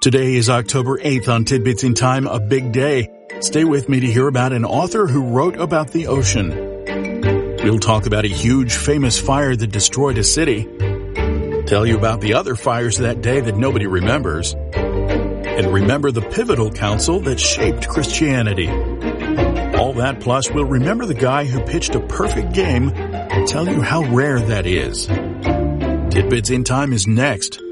Today is October 8th on Tidbits in Time, a big day. Stay with me to hear about an author who wrote about the ocean. We'll talk about a huge, famous fire that destroyed a city. Tell you about the other fires that day that nobody remembers. And remember the pivotal council that shaped Christianity. All that plus we'll remember the guy who pitched a perfect game and tell you how rare that is. Tidbits in Time is next.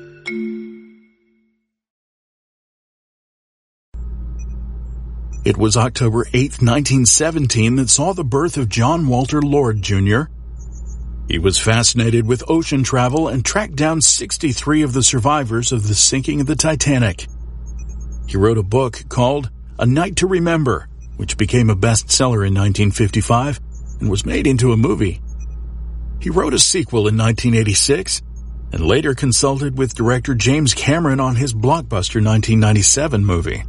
It was October 8, 1917 that saw the birth of John Walter Lord, Jr. He was fascinated with ocean travel and tracked down 63 of the survivors of the sinking of the Titanic. He wrote a book called A Night to Remember, which became a bestseller in 1955 and was made into a movie. He wrote a sequel in 1986 and later consulted with director James Cameron on his blockbuster 1997 movie.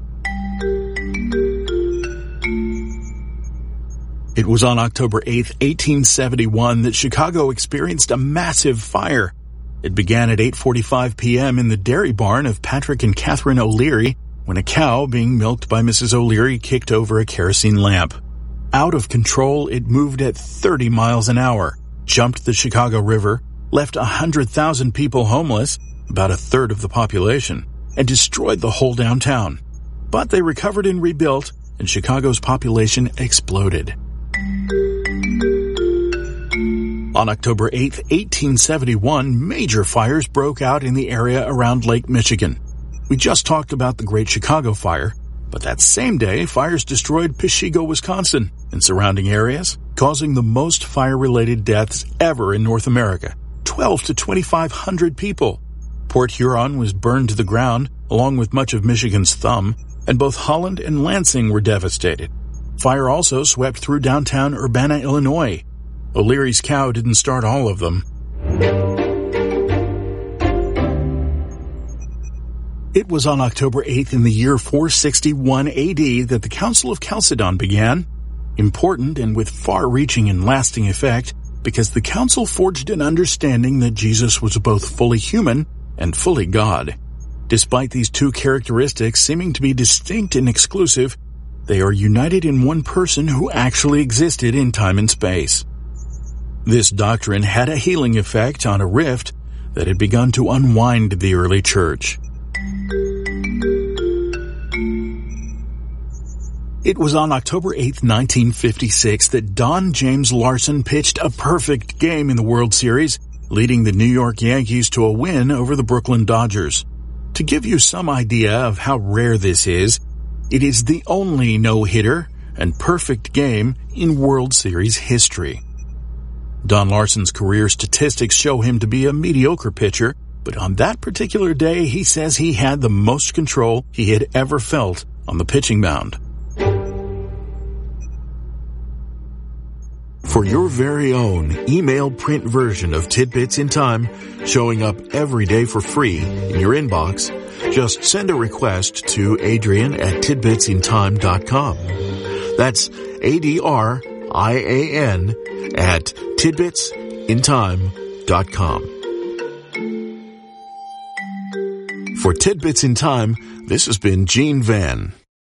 It was on October 8, 1871 that Chicago experienced a massive fire. It began at 8:45 p.m. in the dairy barn of Patrick and Catherine O'Leary when a cow being milked by Mrs. O'Leary kicked over a kerosene lamp. Out of control, it moved at 30 miles an hour, jumped the Chicago River, left 100,000 people homeless, about a third of the population, and destroyed the whole downtown. But they recovered and rebuilt, and Chicago's population exploded. On October 8, 1871, major fires broke out in the area around Lake Michigan. We just talked about the Great Chicago Fire, but that same day, fires destroyed Peshego, Wisconsin, and surrounding areas, causing the most fire-related deaths ever in North America, 12 to 2,500 people. Port Huron was burned to the ground, along with much of Michigan's Thumb, and both Holland and Lansing were devastated. Fire also swept through downtown Urbana, Illinois. O'Leary's cow didn't start all of them. It was on October 8th in the year 461 AD that the Council of Chalcedon began. Important and with far-reaching and lasting effect because the council forged an understanding that Jesus was both fully human and fully God. Despite these two characteristics seeming to be distinct and exclusive, they are united in one person who actually existed in time and space. This doctrine had a healing effect on a rift that had begun to unwind the early church. It was on October 8, 1956 that Don James Larson pitched a perfect game in the World Series, leading the New York Yankees to a win over the Brooklyn Dodgers. To give you some idea of how rare this is, it is the only no-hitter and perfect game in World Series history. Don Larson's career statistics show him to be a mediocre pitcher, but on that particular day he says he had the most control he had ever felt on the pitching mound. For your very own email print version of Tidbits in Time, showing up every day for free in your inbox, just send a request to Adrian@tidbitsintime.com. That's ADRIAN at tidbitsintime.com. For Tidbits in Time, this has been Gene Van.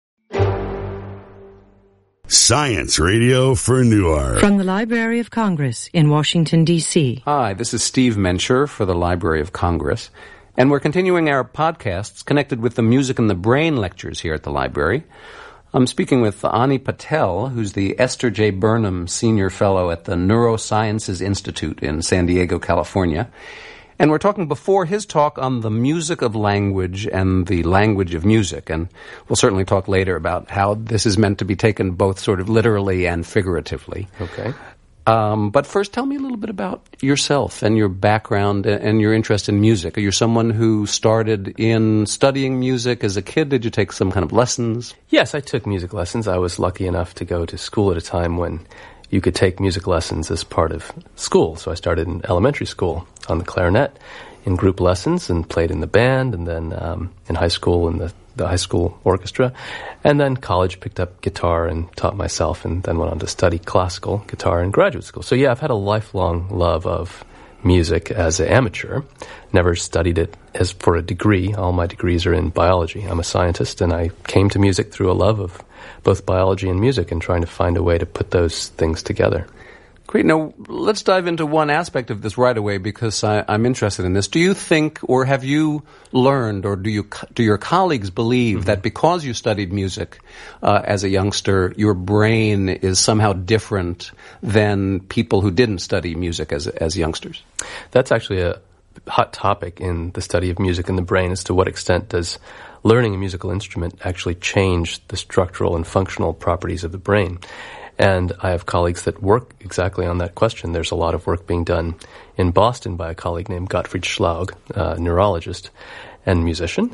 Science Radio for Newark. From the Library of Congress in Washington, D.C. Hi, this is Steve Mencher for the Library of Congress, and we're continuing our podcasts connected with the Music and the Brain lectures here at the library. I'm speaking with Ani Patel, who's the Esther J. Burnham Senior Fellow at the Neurosciences Institute in San Diego, California. And we're talking before his talk on the music of language and the language of music. And we'll certainly talk later about how this is meant to be taken both sort of literally and figuratively. Okay. But first, tell me a little bit about yourself and your background and your interest in music. Are you someone who started in studying music as a kid? Did you take some kind of lessons? Yes, I took music lessons. I was lucky enough to go to school at a time when you could take music lessons as part of school. So I started in elementary school on the clarinet in group lessons and played in the band, and then in high school in the high school orchestra. And then college, picked up guitar and taught myself, and then went on to study classical guitar in graduate school. So yeah, I've had a lifelong love of music as an amateur, never studied it as for a degree. All my degrees are in biology. I'm a scientist, and I came to music through a love of both biology and music and trying to find a way to put those things together. Great. Now, let's dive into one aspect of this right away because I'm interested in this. Do you think, or have you learned, or do your colleagues believe that because you studied music as a youngster, your brain is somehow different than people who didn't study music as youngsters? That's actually a hot topic in the study of music and the brain, as to what extent does learning a musical instrument actually change the structural and functional properties of the brain. And I have colleagues that work exactly on that question. There's a lot of work being done in Boston by a colleague named Gottfried Schlaug, a neurologist and musician,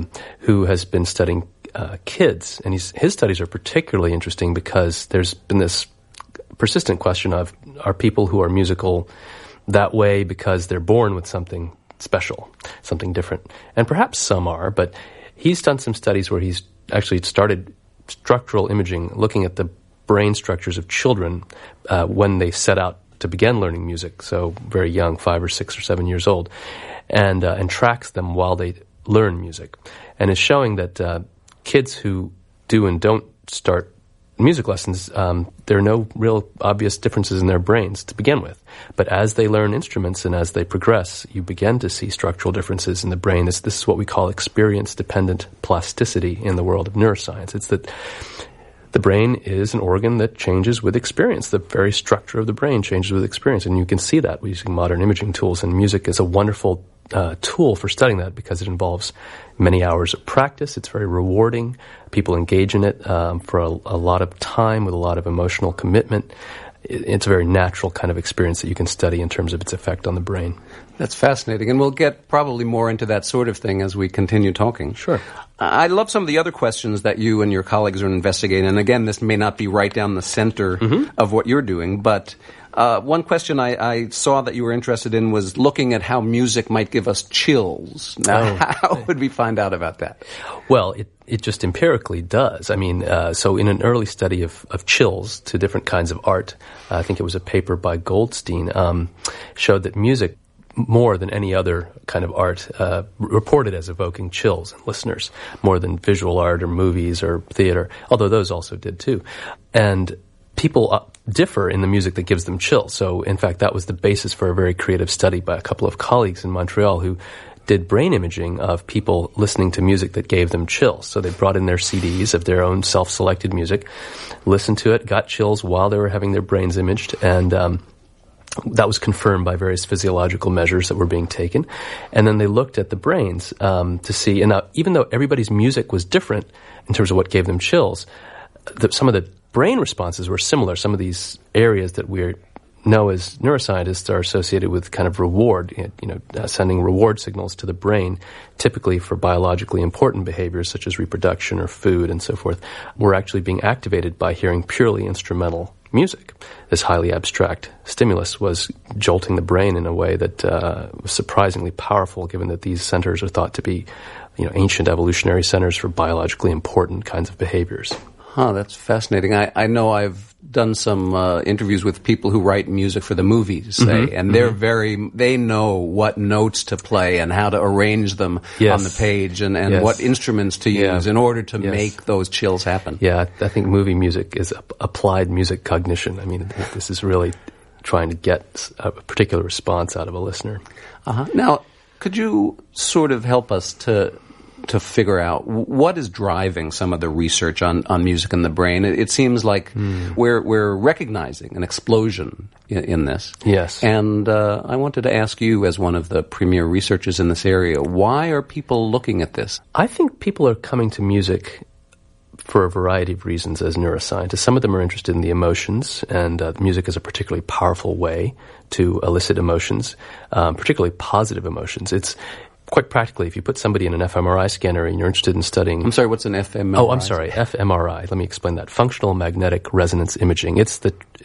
who has been studying kids. And his studies are particularly interesting because there's been this persistent question of, are people who are musical that way because they're born with something special, something different? And perhaps some are, but he's done some studies where he's actually started structural imaging, looking at the brain structures of children when they set out to begin learning music, so very young, 5 or 6 or 7 years old, and tracks them while they learn music, and is showing that kids who do and don't start music lessons, there are no real obvious differences in their brains to begin with. But as they learn instruments and as they progress, you begin to see structural differences in the brain. This is what we call experience-dependent plasticity in the world of neuroscience. It's that the brain is an organ that changes with experience. The very structure of the brain changes with experience, and you can see that using modern imaging tools, and music is a wonderful tool for studying that because it involves many hours of practice. It's very rewarding. People engage in it for a lot of time with a lot of emotional commitment. It's a very natural kind of experience that you can study in terms of its effect on the brain. That's fascinating, and we'll get probably more into that sort of thing as we continue talking. Sure. I love some of the other questions that you and your colleagues are investigating, and again, this may not be right down the center of what you're doing, but one question I saw that you were interested in was looking at how music might give us chills. Now, how would we find out about that? Well, it just empirically does. I mean, so in an early study of chills to different kinds of art, I think it was a paper by Goldstein, showed that music, more than any other kind of art, reported as evoking chills in listeners, more than visual art or movies or theater, although those also did too. And people differ in the music that gives them chills. So, in fact, that was the basis for a very creative study by a couple of colleagues in Montreal who did brain imaging of people listening to music that gave them chills. So they brought in their CDs of their own self-selected music, listened to it, got chills while they were having their brains imaged, and that was confirmed by various physiological measures that were being taken. And then they looked at the brains to see, and now, even though everybody's music was different in terms of what gave them chills, some of the brain responses were similar. Some of these areas that we know as neuroscientists are associated with kind of reward, sending reward signals to the brain, typically for biologically important behaviors such as reproduction or food and so forth, were actually being activated by hearing purely instrumental music. This highly abstract stimulus was jolting the brain in a way that was surprisingly powerful, given that these centers are thought to be, ancient evolutionary centers for biologically important kinds of behaviors. That's fascinating. I know I've done some interviews with people who write music for the movies, say, and they know what notes to play and how to arrange them on the page and what instruments to use in order to make those chills happen. Yeah, I think movie music is applied music cognition. I mean, this is really trying to get a particular response out of a listener. Now, could you sort of help us to figure out what is driving some of the research on music and the brain? It seems like we're recognizing an explosion in this. Yes. And I wanted to ask you, as one of the premier researchers in this area, why are people looking at this? I think people are coming to music for a variety of reasons as neuroscientists. Some of them are interested in the emotions, and music is a particularly powerful way to elicit emotions, particularly positive emotions. It's quite practically, if you put somebody in an fMRI scanner and you're interested in studying... I'm sorry, what's an fMRI? Oh, I'm sorry, fMRI. Let me explain that. Functional magnetic resonance imaging. It's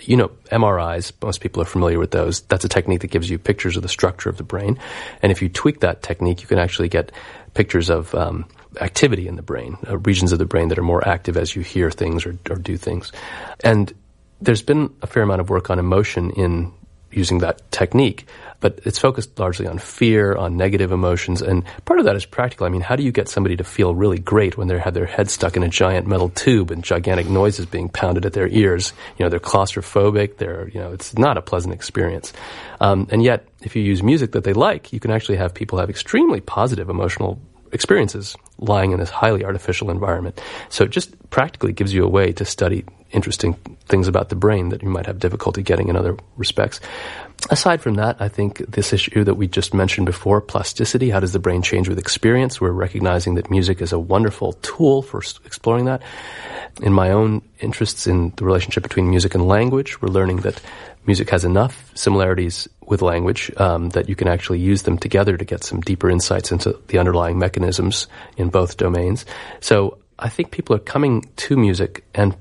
MRIs, most people are familiar with those. That's a technique that gives you pictures of the structure of the brain. And if you tweak that technique, you can actually get pictures of activity in the brain, regions of the brain that are more active as you hear things or do things. And there's been a fair amount of work on emotion in using that technique. But it's focused largely on fear, on negative emotions, and part of that is practical. I mean, how do you get somebody to feel really great when they have their head stuck in a giant metal tube and gigantic noises being pounded at their ears? You know, they're claustrophobic, it's not a pleasant experience. And yet, if you use music that they like, you can actually have people have extremely positive emotional experiences lying in this highly artificial environment. So it just practically gives you a way to study interesting things about the brain that you might have difficulty getting in other respects. Aside from that, I think this issue that we just mentioned before, plasticity, how does the brain change with experience? We're recognizing that music is a wonderful tool for exploring that. In my own interests in the relationship between music and language, we're learning that music has enough similarities with language that you can actually use them together to get some deeper insights into the underlying mechanisms in both domains. So I think people are coming to music and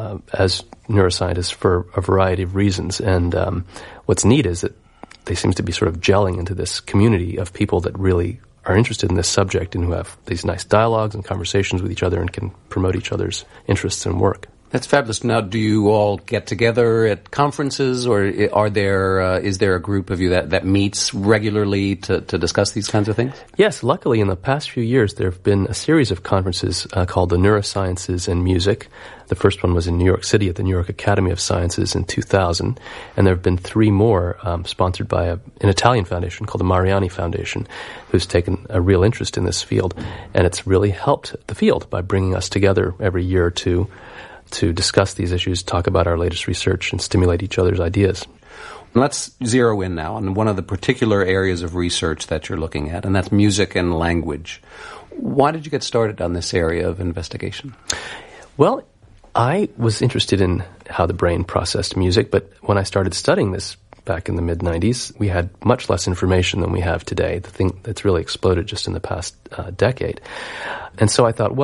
as neuroscientists for a variety of reasons. And what's neat is that they seem to be sort of gelling into this community of people that really are interested in this subject and who have these nice dialogues and conversations with each other and can promote each other's interests and work. That's fabulous. Now, do you all get together at conferences, or is there a group of you that meets regularly to discuss these kinds of things? Yes, luckily in the past few years there have been a series of conferences called the Neurosciences and Music. The first one was in New York City at the New York Academy of Sciences in 2000, and there have been 3 more sponsored by an Italian foundation called the Mariani Foundation, who's taken a real interest in this field, and it's really helped the field by bringing us together every year or two to discuss these issues, talk about our latest research, and stimulate each other's ideas. Let's zero in now on one of the particular areas of research that you're looking at, and that's music and language. Why did you get started on this area of investigation? Well, I was interested in how the brain processed music, but when I started studying this back in the mid-90s, we had much less information than we have today, the thing that's really exploded just in the past decade. And so I thought,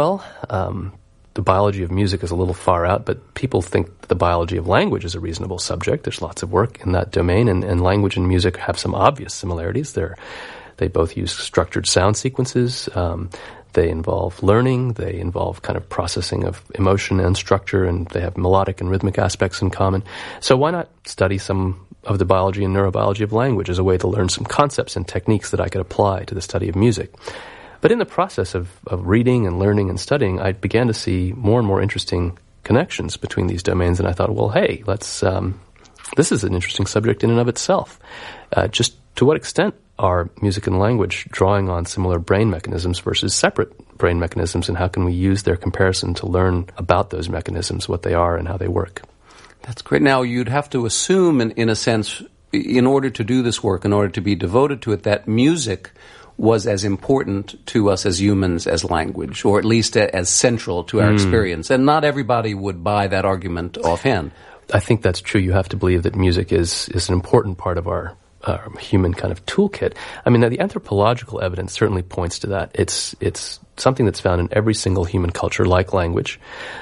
the biology of music is a little far out, but people think the biology of language is a reasonable subject. There's lots of work in that domain, and language and music have some obvious similarities. They both use structured sound sequences. They involve learning. They involve kind of processing of emotion and structure, and they have melodic and rhythmic aspects in common. So why not study some of the biology and neurobiology of language as a way to learn some concepts and techniques that I could apply to the study of music? But in the process of reading and learning and studying, I began to see more and more interesting connections between these domains, and I thought, well, hey, this is an interesting subject in and of itself. Just to what extent are music and language drawing on similar brain mechanisms versus separate brain mechanisms, and how can we use their comparison to learn about those mechanisms, what they are and how they work? That's great. Now, you'd have to assume, in a sense, in order to do this work, in order to be devoted to it, that music was as important to us as humans as language, or at least as central to our experience. And not everybody would buy that argument offhand. I think that's true. You have to believe that music is an important part of our human kind of toolkit. I mean, the anthropological evidence certainly points to that. It's something that's found in every single human culture, like language.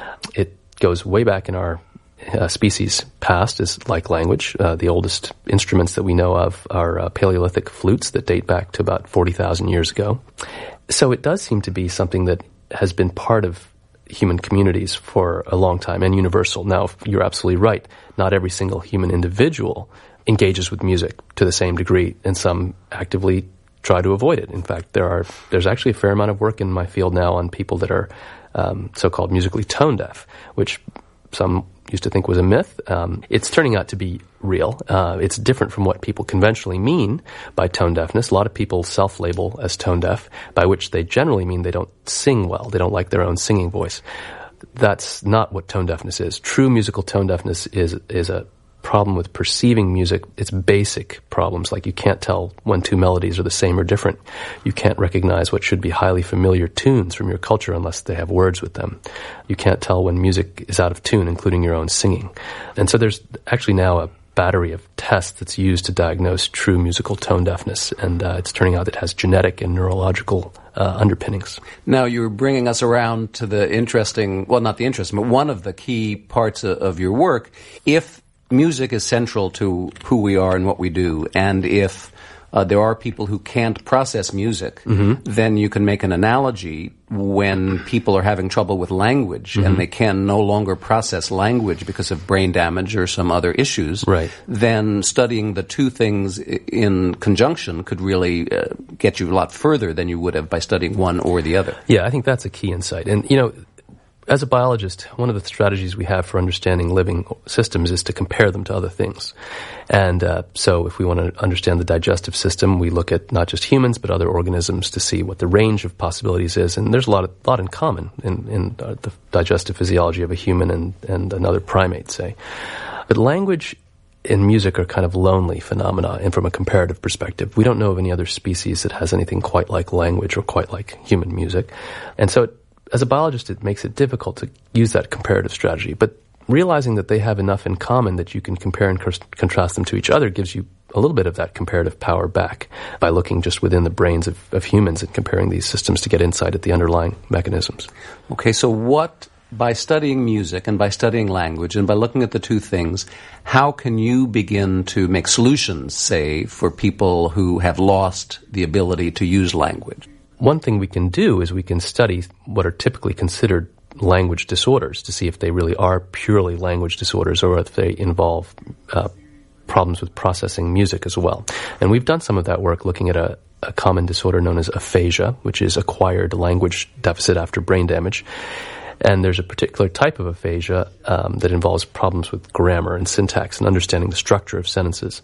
It goes way back in our species past is like language. The oldest instruments that we know of are Paleolithic flutes that date back to about 40,000 years ago. So it does seem to be something that has been part of human communities for a long time and universal. Now, you're absolutely right. Not every single human individual engages with music to the same degree, and some actively try to avoid it. In fact, there's actually a fair amount of work in my field now on people that are so-called musically tone deaf, which some used to think was a myth. It's turning out to be real. It's different from what people conventionally mean by tone deafness. A lot of people self-label as tone deaf, by which they generally mean they don't sing well. They don't like their own singing voice. That's not what tone deafness is. True musical tone deafness is a problem with perceiving music. It's basic problems, like you can't tell when two melodies are the same or different. You can't recognize what should be highly familiar tunes from your culture unless they have words with them. You can't tell when music is out of tune, including your own singing. And so there's actually now a battery of tests that's used to diagnose true musical tone deafness, and it's turning out it has genetic and neurological underpinnings. Now, you're bringing us around to the interesting, well, not the interesting, but one of the key parts of your work. If music is central to who we are and what we do, and if there are people who can't process music, then you can make an analogy when people are having trouble with language and they can no longer process language because of brain damage or some other issues, then studying the two things in conjunction could really get you a lot further than you would have by studying one or the other. Yeah, I think that's a key insight. And, as a biologist, one of the strategies we have for understanding living systems is to compare them to other things. And so if we want to understand the digestive system, we look at not just humans, but other organisms to see what the range of possibilities is. And there's a lot in common in the digestive physiology of a human and another primate, say. But language and music are kind of lonely phenomena, and from a comparative perspective. We don't know of any other species that has anything quite like language or quite like human music. And so as a biologist, it makes it difficult to use that comparative strategy. But realizing that they have enough in common that you can compare and contrast them to each other gives you a little bit of that comparative power back by looking just within the brains of humans and comparing these systems to get insight at the underlying mechanisms. Okay, so by studying music and by studying language and by looking at the two things, how can you begin to make solutions, say, for people who have lost the ability to use language? One thing we can do is we can study what are typically considered language disorders to see if they really are purely language disorders or if they involve problems with processing music as well. And we've done some of that work looking at a common disorder known as aphasia, which is acquired language deficit after brain damage. And there's a particular type of aphasia that involves problems with grammar and syntax and understanding the structure of sentences.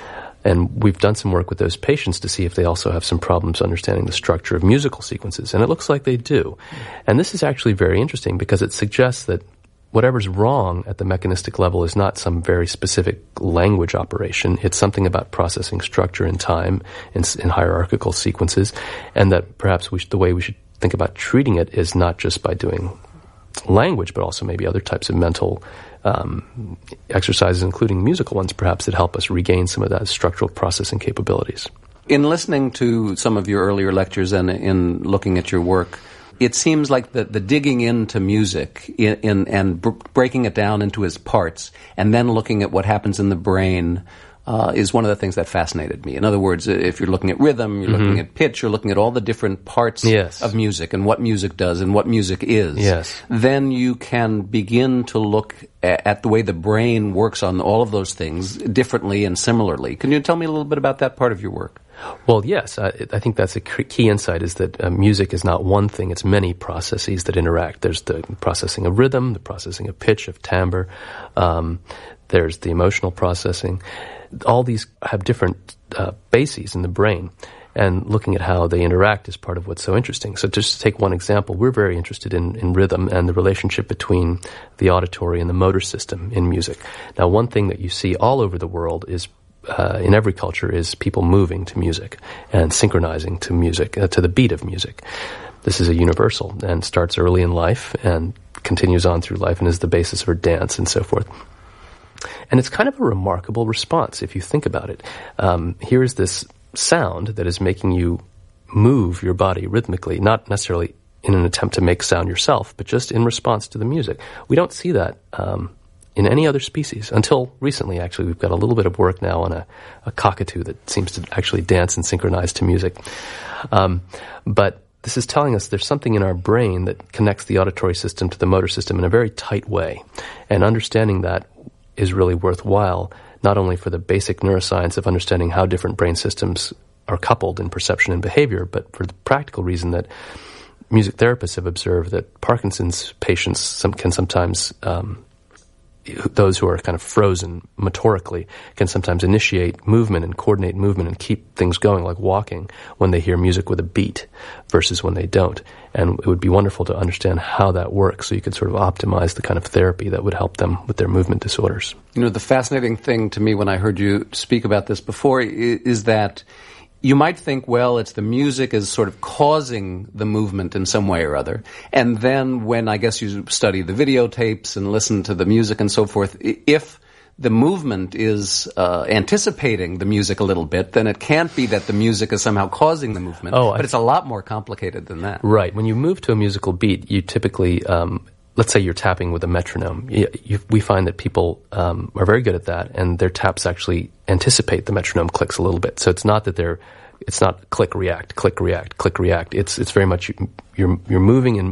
And we've done some work with those patients to see if they also have some problems understanding the structure of musical sequences. And it looks like they do. And this is actually very interesting because it suggests that whatever's wrong at the mechanistic level is not some very specific language operation. It's something about processing structure in time in hierarchical sequences. And that perhaps the way we should think about treating it is not just by doing language, but also maybe other types of mental exercises, including musical ones, perhaps, that help us regain some of that structural processing capabilities. In listening to some of your earlier lectures and in looking at your work, it seems like the digging into music and breaking it down into its parts and then looking at what happens in the brain is one of the things that fascinated me. In other words, if you're looking at rhythm, you're looking at pitch, you're looking at all the different parts of music and what music does and what music is, then you can begin to look at the way the brain works on all of those things differently and similarly. Can you tell me a little bit about that part of your work? Well, yes. I think that's a key insight is that music is not one thing. It's many processes that interact. There's the processing of rhythm, the processing of pitch, of timbre. There's the emotional processing. All these have different bases in the brain, and looking at how they interact is part of what's so interesting. So just to take one example, we're very interested in rhythm and the relationship between the auditory and the motor system in music. Now, one thing that you see all over the world is in every culture is people moving to music and synchronizing to music, to the beat of music. This is a universal and starts early in life and continues on through life and is the basis for dance and so forth. And it's kind of a remarkable response if you think about it. Here is this sound that is making you move your body rhythmically, not necessarily in an attempt to make sound yourself, but just in response to the music. We don't see that in any other species until recently, actually. We've got a little bit of work now on a cockatoo that seems to actually dance and synchronize to music. But this is telling us there's something in our brain that connects the auditory system to the motor system in a very tight way. And understanding that is really worthwhile, not only for the basic neuroscience of understanding how different brain systems are coupled in perception and behavior, but for the practical reason that music therapists have observed that Parkinson's patients can sometimes, those who are kind of frozen motorically, can sometimes initiate movement and coordinate movement and keep things going, like walking, when they hear music with a beat versus when they don't. And it would be wonderful to understand how that works so you could sort of optimize the kind of therapy that would help them with their movement disorders. You know, the fascinating thing to me when I heard you speak about this before is that you might think, well, it's the music is sort of causing the movement in some way or other. And then when I guess you study the videotapes and listen to the music and so forth, if the movement is anticipating the music a little bit, then it can't be that the music is somehow causing the movement. But it's a lot more complicated than that. Right. When you move to a musical beat, you typically let's say you're tapping with a metronome. We find that people are very good at that, and their taps actually anticipate the metronome clicks a little bit. So it's not that it's not click, react, click, react, click, react. It's very much you're moving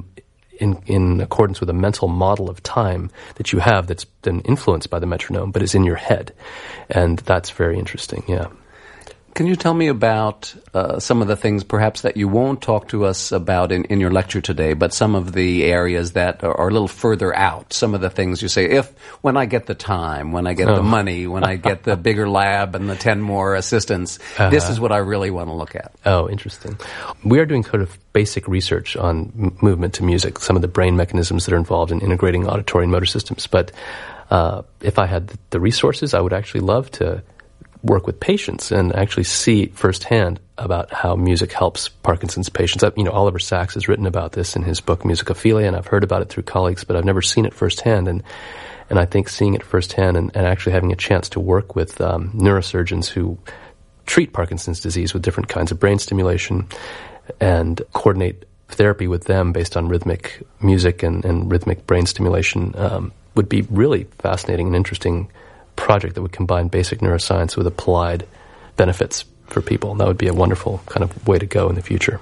in accordance with a mental model of time that you have that's been influenced by the metronome, but is in your head. And that's very interesting, yeah. Can you tell me about some of the things perhaps that you won't talk to us about in your lecture today, but some of the areas that are a little further out, some of the things you say, when I get the time, when I get the money, when I get the bigger lab and the 10 more assistants, this is what I really want to look at. Oh, interesting. We are doing sort of basic research on movement to music, some of the brain mechanisms that are involved in integrating auditory and motor systems. But if I had the resources, I would actually love to work with patients and actually see firsthand about how music helps Parkinson's patients. Oliver Sacks has written about this in his book Musicophilia, and I've heard about it through colleagues, but I've never seen it firsthand. And I think seeing it firsthand and actually having a chance to work with neurosurgeons who treat Parkinson's disease with different kinds of brain stimulation and coordinate therapy with them based on rhythmic music and rhythmic brain stimulation would be really fascinating and interesting project that would combine basic neuroscience with applied benefits for people. And that would be a wonderful kind of way to go in the future.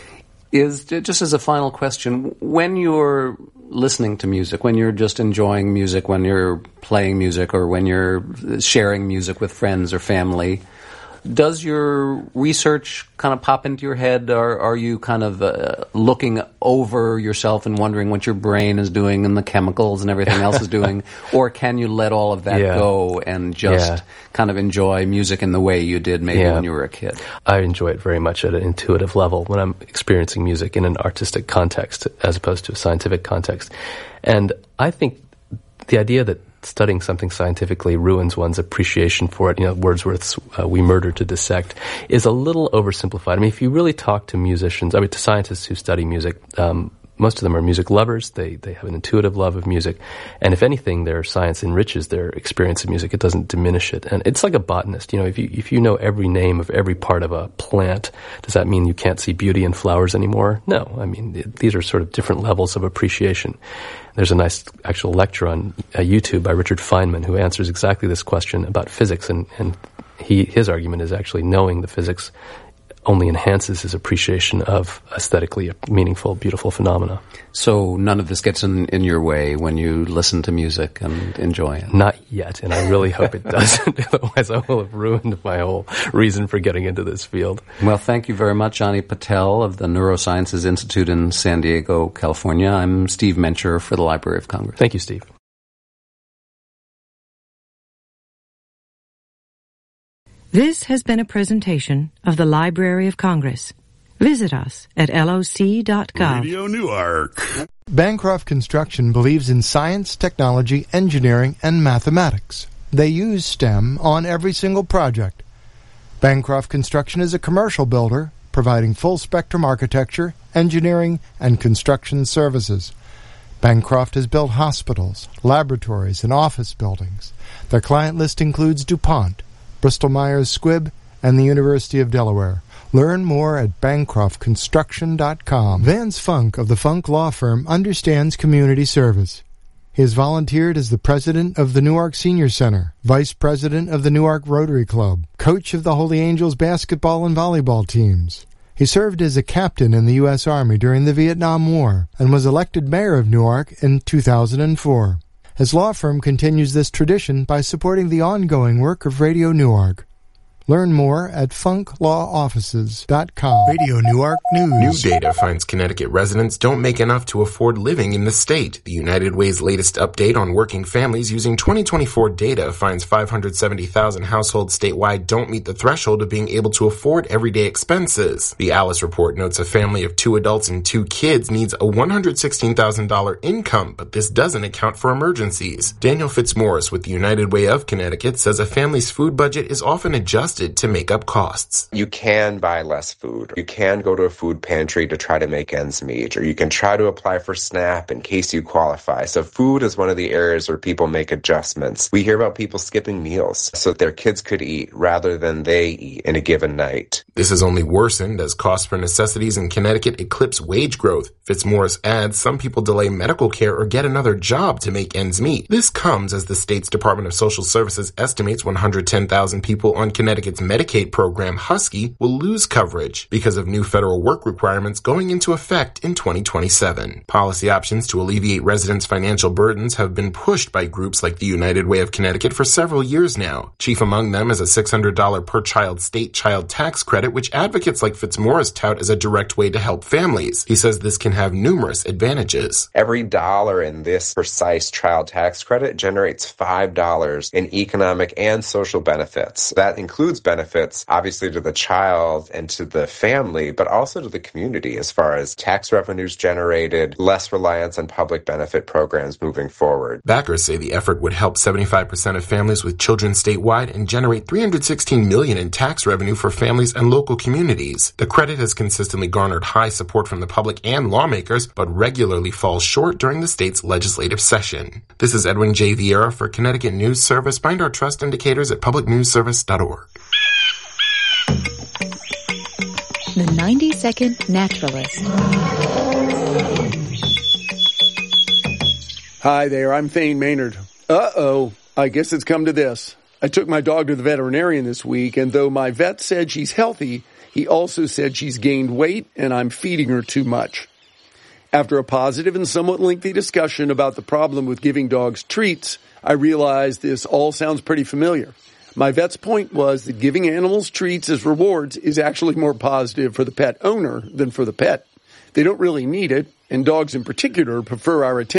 Just as a final question, when you're listening to music, when you're just enjoying music, when you're playing music, or when you're sharing music with friends or family, does your research kind of pop into your head, or are you kind of looking over yourself and wondering what your brain is doing and the chemicals and everything else is doing? Or can you let all of that go and just kind of enjoy music in the way you did maybe when you were a kid? I enjoy it very much at an intuitive level when I'm experiencing music in an artistic context as opposed to a scientific context. And I think the idea that studying something scientifically ruins one's appreciation for it, Wordsworth's we murder to dissect, is a little oversimplified. I mean, if you really talk to musicians, to scientists who study music, most of them are music lovers. They have an intuitive love of music. And if anything, their science enriches their experience of music. It doesn't diminish it. And it's like a botanist. If you know every name of every part of a plant, does that mean you can't see beauty in flowers anymore? No. I mean, these are sort of different levels of appreciation. There's a nice actual lecture on YouTube by Richard Feynman who answers exactly this question about physics. And his argument is actually knowing the physics only enhances his appreciation of aesthetically meaningful, beautiful phenomena. So none of this gets in your way when you listen to music and enjoy it? Not yet, and I really hope it doesn't. Otherwise I will have ruined my whole reason for getting into this field. Well, thank you very much, Ani Patel of the Neurosciences Institute in San Diego, California. I'm Steve Mencher for the Library of Congress. Thank you, Steve. This has been a presentation of the Library of Congress. Visit us at loc.gov. Radio Newark. Bancroft Construction believes in science, technology, engineering, and mathematics. They use STEM on every single project. Bancroft Construction is a commercial builder providing full-spectrum architecture, engineering, and construction services. Bancroft has built hospitals, laboratories, and office buildings. Their client list includes DuPont, Bristol-Myers Squibb, and the University of Delaware. Learn more at BancroftConstruction.com. Vance Funk of the Funk Law Firm understands community service. He has volunteered as the president of the Newark Senior Center, vice president of the Newark Rotary Club, coach of the Holy Angels basketball and volleyball teams. He served as a captain in the U.S. Army during the Vietnam War and was elected mayor of Newark in 2004. His law firm continues this tradition by supporting the ongoing work of Radio Newark. Learn more at funklawoffices.com. Radio Newark News. New data finds Connecticut residents don't make enough to afford living in the state. The United Way's latest update on working families using 2024 data finds 570,000 households statewide don't meet the threshold of being able to afford everyday expenses. The Alice report notes a family of 2 adults and 2 kids needs a $116,000 income, but this doesn't account for emergencies. Daniel Fitzmaurice with the United Way of Connecticut says a family's food budget is often adjusted adjusted to make up costs. You can buy less food. You can go to a food pantry to try to make ends meet, or you can try to apply for SNAP in case you qualify. So food is one of the areas where people make adjustments. We hear about people skipping meals so that their kids could eat rather than they eat in a given night. This has only worsened as costs for necessities in Connecticut eclipse wage growth. Fitzmaurice adds some people delay medical care or get another job to make ends meet. This comes as the state's Department of Social Services estimates 110,000 people on Connecticut's Medicaid program, Husky, will lose coverage because of new federal work requirements going into effect in 2027. Policy options to alleviate residents' financial burdens have been pushed by groups like the United Way of Connecticut for several years now. Chief among them is a $600 per child state child tax credit, which advocates like Fitzmaurice tout as a direct way to help families. He says this can have numerous advantages. Every dollar in this precise child tax credit generates $5 in economic and social benefits. That includes benefits, obviously, to the child and to the family, but also to the community as far as tax revenues generated, less reliance on public benefit programs moving forward. Backers say the effort would help 75% of families with children statewide and generate $316 million in tax revenue for families and local communities. The credit has consistently garnered high support from the public and lawmakers, but regularly falls short during the state's legislative session. This is Edwin J. Vieira for Connecticut News Service. Find our trust indicators at publicnewsservice.org. The 90-Second Naturalist. Hi there, I'm Thane Maynard. Uh-oh, I guess it's come to this. I took my dog to the veterinarian this week, and though my vet said she's healthy, he also said she's gained weight and I'm feeding her too much. After a positive and somewhat lengthy discussion about the problem with giving dogs treats, I realized this all sounds pretty familiar. My vet's point was that giving animals treats as rewards is actually more positive for the pet owner than for the pet. They don't really need it, and dogs in particular prefer our attention.